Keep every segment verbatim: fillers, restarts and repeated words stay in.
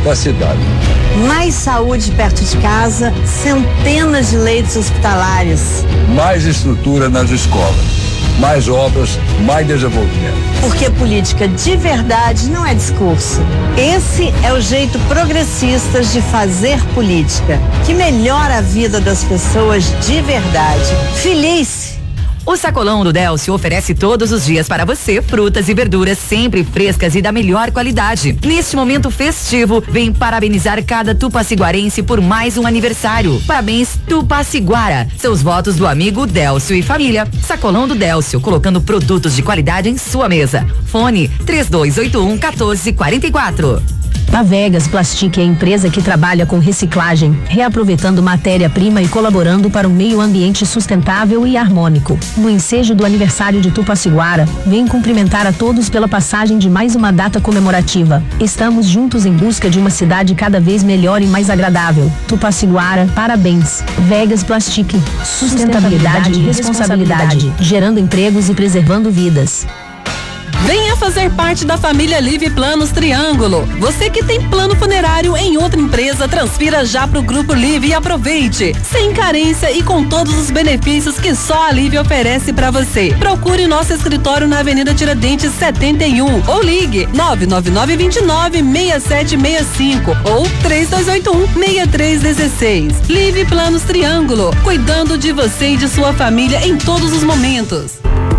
da cidade. Mais saúde perto de casa, centenas de leitos hospitalares. Mais estrutura nas escolas, mais obras, mais desenvolvimento. Porque política de verdade não é discurso. Esse é o jeito progressista de fazer política, que melhora a vida das pessoas de verdade. Feliz! O Sacolão do Délcio oferece todos os dias para você frutas e verduras sempre frescas e da melhor qualidade. Neste momento festivo, vem parabenizar cada tupaciguarense por mais um aniversário. Parabéns, Tupaciguara. Seus votos do amigo Délcio e família. Sacolão do Délcio, colocando produtos de qualidade em sua mesa. Fone três dois oito um, um quatro quatro quatro. A Vegas Plastic é a empresa que trabalha com reciclagem, reaproveitando matéria-prima e colaborando para um meio ambiente sustentável e harmônico. No ensejo do aniversário de Tupaciguara, vem cumprimentar a todos pela passagem de mais uma data comemorativa. Estamos juntos em busca de uma cidade cada vez melhor e mais agradável. Tupaciguara, parabéns. Vegas Plastic, sustentabilidade e responsabilidade, gerando empregos e preservando vidas. Venha fazer parte da família Live Planos Triângulo. Você que tem plano funerário em outra empresa, transfira já pro Grupo Live e aproveite. Sem carência e com todos os benefícios que só a Live oferece para você. Procure nosso escritório na Avenida Tiradentes setenta e um ou ligue nove nove nove dois nove, seis sete seis cinco ou três dois oito um, seis três um seis. Live Planos Triângulo, cuidando de você e de sua família em todos os momentos.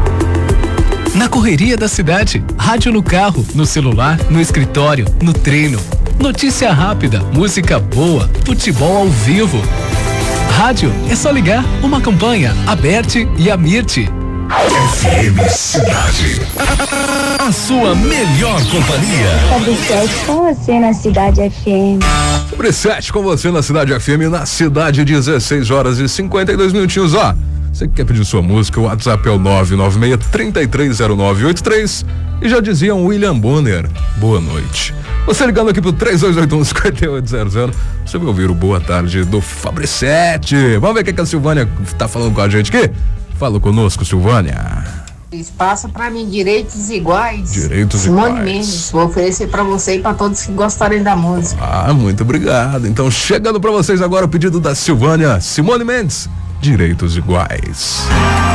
Na correria da cidade, rádio no carro, no celular, no escritório, no treino. Notícia rápida, música boa, futebol ao vivo. Rádio é só ligar, uma campanha, Aberte e Amirte. F M Cidade. A sua melhor companhia. Fabricete com você na Cidade F M. Fabricete com você na Cidade F M, na cidade, dezesseis horas e cinquenta e dois minutinhos, ó. Você que quer pedir sua música, o WhatsApp é o nove nove seis, três três zero nove oito três. E já dizia um William Bonner, boa noite. Você ligando aqui pro três dois oito um, cinco oito zero zero, você vai ouvir o Boa Tarde do Fabricete. Vamos ver o que, que a Silvânia tá falando com a gente aqui? Fala conosco, Silvânia. Espaço para mim, direitos iguais. Direitos Simone iguais. Mendes, vou oferecer para você e para todos que gostarem da música. Ah, muito obrigado. Então, chegando para vocês agora o pedido da Silvânia, Simone Mendes, Direitos Iguais.